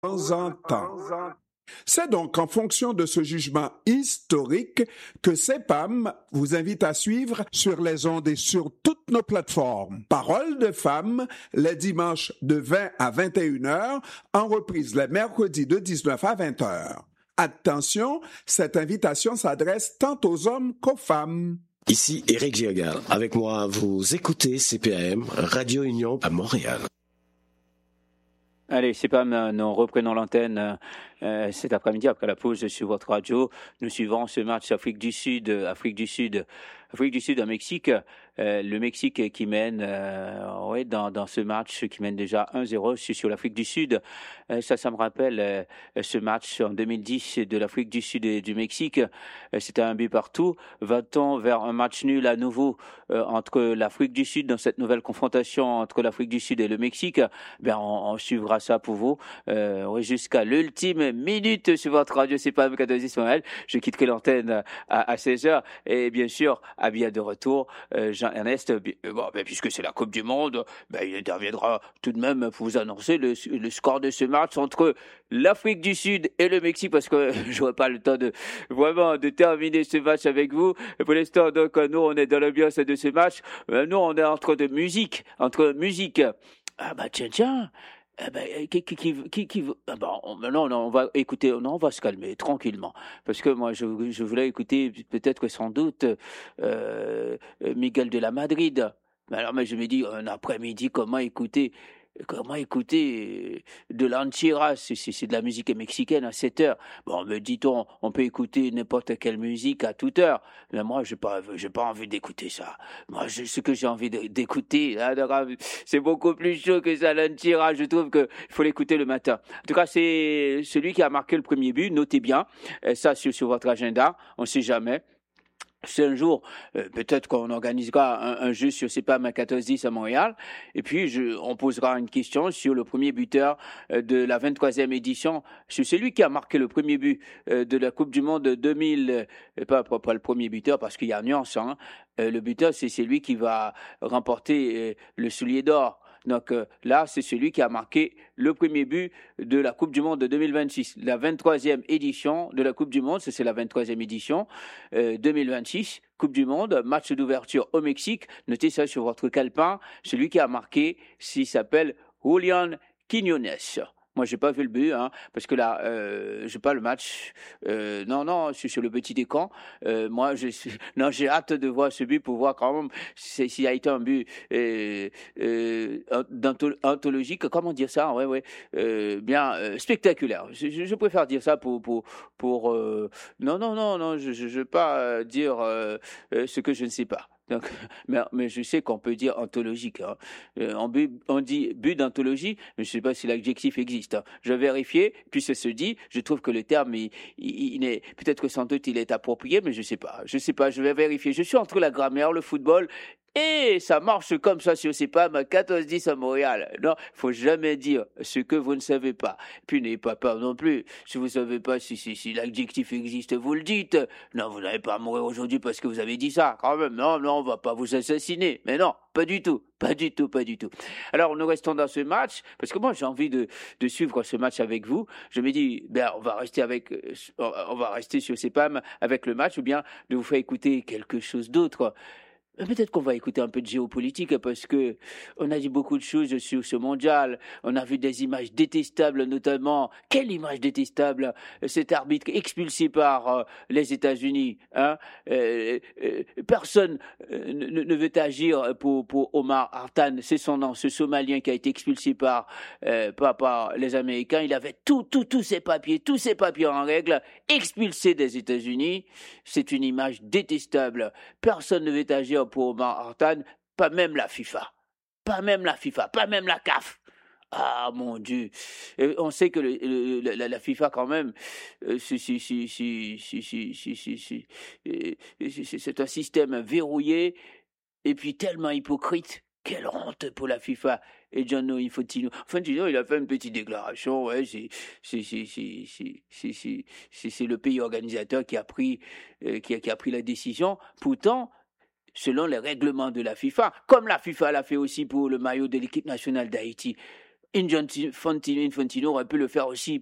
temps en temps. C'est donc en fonction de ce jugement historique que CEPAM vous invite à suivre sur les ondes et sur toutes nos plateformes. Parole de femme, les dimanches de 20 à 21 heures, en reprise les mercredis de 19 à 20 heures. Attention, cette invitation s'adresse tant aux hommes qu'aux femmes. Ici Éric Giergal. Avec moi, vous écoutez CPAM, Radio Union à Montréal. Allez, CPAM, nous reprenons l'antenne cet après-midi après la pause sur votre radio. Nous suivons ce match Afrique du Sud à Mexique. Le Mexique qui mène dans ce match, qui mène déjà 1-0 sur l'Afrique du Sud. Ça me rappelle ce match en 2010 de l'Afrique du Sud et du Mexique. C'était un but partout. Va-t-on vers un match nul à nouveau entre l'Afrique du Sud dans cette nouvelle confrontation entre l'Afrique du Sud et le Mexique? On suivra ça pour vous jusqu'à l'ultime minute sur votre radio. C'est pas M14 Ismaël. Je quitterai l'antenne à 16h et bien sûr, Abia de retour. Jean-Ernest, puisque c'est la Coupe du Monde, il interviendra tout de même pour vous annoncer le score de ce match entre l'Afrique du Sud et le Mexique, parce que je n'aurai pas le temps de terminer ce match avec vous. Pour l'instant, donc, nous, on est dans l'ambiance de ce match. Nous, on est entre musique. Ah tiens. On va écouter, on va se calmer tranquillement, parce que moi je voulais écouter peut-être sans doute Miguel de la Madrid. Mais je me dis un après-midi comment écouter de l'Anchiras, c'est de la musique mexicaine à 7 heures. Me dit-on, on peut écouter n'importe quelle musique à toute heure. Mais moi, j'ai pas envie d'écouter ça. Moi, ce que j'ai envie d'écouter, c'est beaucoup plus chaud que ça, l'Anchiras. Je trouve que il faut l'écouter le matin. En tout cas, c'est celui qui a marqué le premier but. Notez bien ça sur votre agenda. On sait jamais. C'est un jour, peut-être qu'on organisera un jeu sur CPAM 14-10 à Montréal, et puis on posera une question sur le premier buteur de la 23e édition, sur celui qui a marqué le premier but de la Coupe du Monde 2000, pas le premier buteur parce qu'il y a nuance, le buteur c'est celui qui va remporter le soulier d'or. Donc là, c'est celui qui a marqué le premier but de la Coupe du Monde de 2026. La 23e édition de la Coupe du Monde, c'est la 23e édition 2026, Coupe du Monde, match d'ouverture au Mexique. Notez ça sur votre calepin. Celui qui a marqué, s'il s'appelle Julián Quiñones. Moi, j'ai pas vu le but, parce que là, j'ai pas le match. Non, je suis sur le petit écran. Moi, j'ai hâte de voir ce but pour voir quand même s'il a été un but anthologique. Comment dire ça? Bien spectaculaire. Je préfère dire ça pour. Non. Je veux pas dire ce que je ne sais pas. Donc, mais je sais qu'on peut dire anthologique. On dit but d'anthologie, mais je ne sais pas si l'adjectif existe. Je vais vérifier, puis ça se dit. Je trouve que le terme, il est peut-être que sans doute il est approprié, mais je ne sais pas. Je vais vérifier. Je suis entre la grammaire, le football. Et ça marche comme ça sur CPAM 14-10 à Montréal. Non, faut jamais dire ce que vous ne savez pas. Puis n'ayez pas peur non plus. Si vous savez pas si l'adjectif existe, vous le dites. Non, vous n'allez pas mourir aujourd'hui parce que vous avez dit ça. Quand même, non, on va pas vous assassiner. Mais non, pas du tout. Alors, nous restons dans ce match, parce que moi, j'ai envie de suivre ce match avec vous. Je me dis, on va rester sur CPAM avec le match, ou bien de vous faire écouter quelque chose d'autre. Peut-être qu'on va écouter un peu de géopolitique, parce que on a dit beaucoup de choses sur ce mondial. On a vu des images détestables, notamment. Quelle image détestable! Cet arbitre expulsé par les États-Unis. Personne ne veut agir pour Omar Hartan. C'est son nom, ce Somalien qui a été expulsé par les Américains. Il avait tous ses papiers en règle, expulsé des États-Unis. C'est une image détestable. Personne ne veut agir pour Omar Hartan, pas même la FIFA, pas même la CAF. Ah mon Dieu, on sait que la FIFA quand même, c'est un système verrouillé et puis tellement hypocrite. Quelle honte pour la FIFA. Et Gianno Infantino, il a fait une petite déclaration. Ouais, c'est le pays organisateur qui a pris la décision. Pourtant, selon les règlements de la FIFA, comme la FIFA l'a fait aussi pour le maillot de l'équipe nationale d'Haïti, Infantino aurait pu le faire aussi